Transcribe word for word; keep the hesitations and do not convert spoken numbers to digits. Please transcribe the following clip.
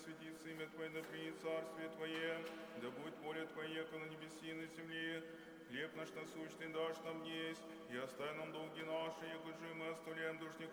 светится имя Твое, да приидет царствие Твое, да будет воля Твоя, яко на небеси и на земле. Хлеб наш насущный дашь нам есть, и оставь нам долги наши, яко же мы оставляем должникам